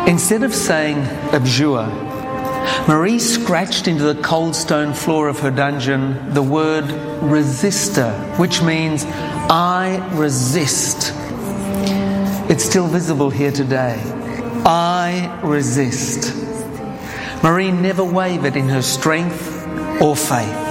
Instead of saying abjure, Marie scratched into the cold stone floor of her dungeon the word resistor, which means I resist. It's still visible here today. I resist. Marie never wavered in her strength or faith.